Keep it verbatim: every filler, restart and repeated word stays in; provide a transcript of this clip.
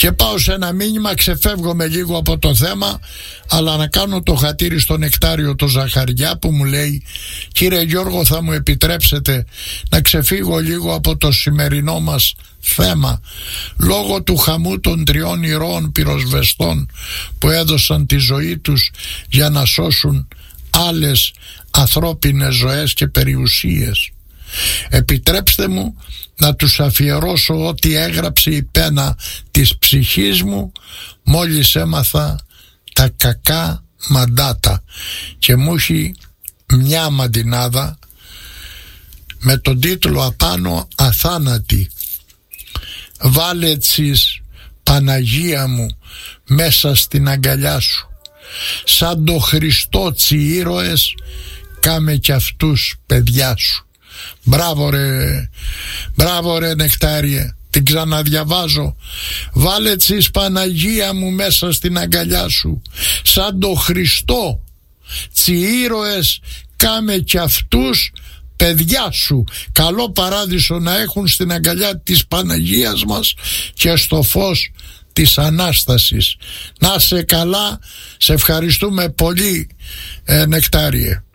Και πάω σε ένα μήνυμα, ξεφεύγω με λίγο από το θέμα, αλλά να κάνω το χατήρι στο Νεκτάριο το Ζαχαριά, που μου λέει: κύριε Γιώργο, θα μου επιτρέψετε να ξεφύγω λίγο από το σημερινό μας θέμα, λόγω του χαμού των τριών ηρώων πυροσβεστών που έδωσαν τη ζωή τους για να σώσουν άλλες ανθρώπινες ζωές και περιουσίες. Επιτρέψτε μου να τους αφιερώσω ό,τι έγραψε η πένα της ψυχής μου μόλις έμαθα τα κακά μαντάτα, και μου έχει μια μαντινάδα με τον τίτλο απάνω «Αθάνατη». Βάλε τις, Παναγία μου, μέσα στην αγκαλιά σου, σαν το Χριστό τσι ήρωες, κάμε κι αυτούς παιδιά σου. Μπράβο ρε, μπράβο ρε Νεκτάριε, την ξαναδιαβάζω. Βάλε τις, Παναγία μου, μέσα στην αγκαλιά σου, σαν το Χριστό τσι ήρωες, κάμε κι αυτούς παιδιά σου. Καλό παράδεισο να έχουν στην αγκαλιά της Παναγίας μας και στο φως της Ανάστασης. Να σε καλά, σε ευχαριστούμε πολύ, ε, Νεκτάριε.